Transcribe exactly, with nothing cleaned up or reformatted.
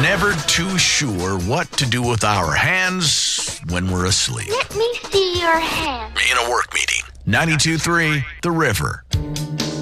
never too sure what to do with our hands when we're asleep. Let me see your hand. In a work meeting. ninety-two point three The River.